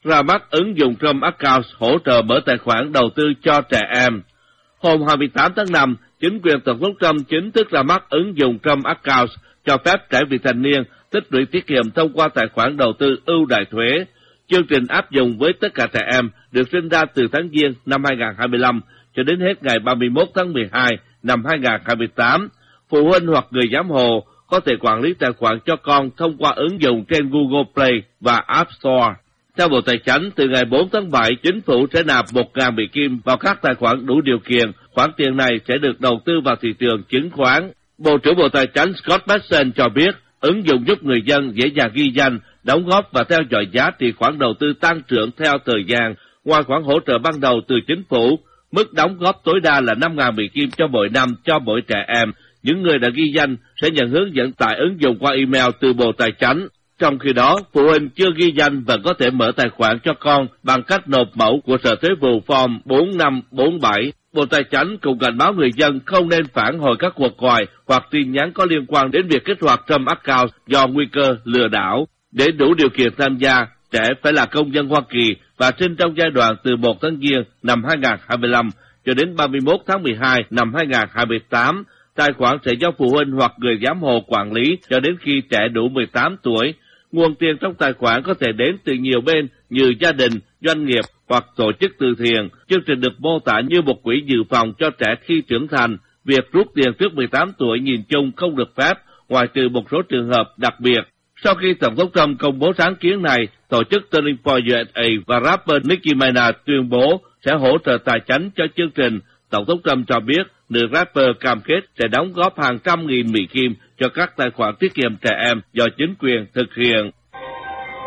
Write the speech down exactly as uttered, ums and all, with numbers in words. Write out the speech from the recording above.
ra mắt ứng dụng Trump Account hỗ trợ mở tài khoản đầu tư cho trẻ em. Hôm hai mươi tám tháng năm, chính quyền Tổng thống Trump chính thức ra mắt ứng dụng Trump Account cho phép trẻ vị thành niên tích lũy tiết kiệm thông qua tài khoản đầu tư ưu đãi thuế. Chương trình áp dụng với tất cả trẻ em được sinh ra từ tháng Giêng năm hai nghìn không trăm hai mươi lăm cho đến hết ngày ba mươi mốt tháng mười hai năm hai nghìn không trăm hai mươi tám. Phụ huynh hoặc người giám hộ có thể quản lý tài khoản cho con thông qua ứng dụng trên Google Play và App Store. Theo Bộ Tài chính, từ ngày bốn tháng bảy, chính phủ sẽ nạp một nghìn Mỹ Kim vào các tài khoản đủ điều kiện. Khoản tiền này sẽ được đầu tư vào thị trường chứng khoán. Bộ trưởng Bộ Tài chính Scott Bessent cho biết, ứng dụng giúp người dân dễ dàng ghi danh, đóng góp và theo dõi giá trị khoản đầu tư tăng trưởng theo thời gian. Ngoài khoản hỗ trợ ban đầu từ chính phủ, mức đóng góp tối đa là năm nghìn Mỹ Kim cho mỗi năm cho mỗi trẻ em. Những người đã ghi danh sẽ nhận hướng dẫn tải ứng dụng qua email từ Bộ Tài chính. Trong khi đó, phụ huynh chưa ghi danh vẫn có thể mở tài khoản cho con bằng cách nộp mẫu của Sở Thuế vụ Form bốn năm bốn bảy. Bộ Tài chính cũng cảnh báo người dân không nên phản hồi các cuộc gọi hoặc tin nhắn có liên quan đến việc kích hoạt Trump Account do nguy cơ lừa đảo. Để đủ điều kiện tham gia, trẻ phải là công dân Hoa Kỳ và sinh trong giai đoạn từ một tháng Giêng năm hai nghìn không trăm hai mươi lăm cho đến ba mươi mốt tháng mười hai năm hai nghìn không trăm hai mươi tám. Tài khoản sẽ do phụ huynh hoặc người giám hộ quản lý cho đến khi trẻ đủ mười tám tuổi. Nguồn tiền trong tài khoản có thể đến từ nhiều bên như gia đình, doanh nghiệp hoặc tổ chức từ thiện. Chương trình được mô tả như một quỹ dự phòng cho trẻ khi trưởng thành. Việc rút tiền trước mười tám tuổi nhìn chung không được phép, ngoại trừ một số trường hợp đặc biệt. Sau khi Tổng thống Trump công bố sáng kiến này, tổ chức Turning Point u ét a và rapper Nicki Minaj tuyên bố sẽ hỗ trợ tài chính cho chương trình. Tổng thống Trump cho biết nữ rapper cam kết sẽ đóng góp hàng trăm nghìn Mỹ Kim cho các tài khoản tiết kiệm trẻ em do chính quyền thực hiện.